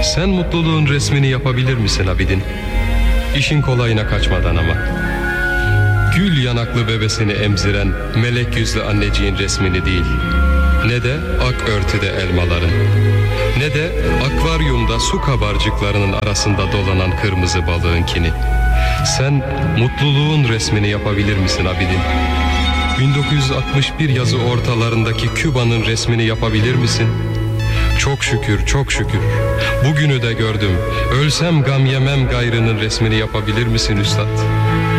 Sen mutluluğun resmini yapabilir misin Abidin? İşin kolayına kaçmadan ama. Gül yanaklı bebesini emziren melek yüzlü anneciğin resmini değil, ne de ak örtüde elmaların, ne de akvaryumda su kabarcıklarının arasında dolanan kırmızı balığınkini. Sen mutluluğun resmini yapabilir misin Abidin? 1961 yazı ortalarındaki Küba'nın resmini yapabilir misin? Çok şükür, çok şükür. Bugünü de gördüm. Ölsem gam yemem gayrının resmini yapabilir misin üstad?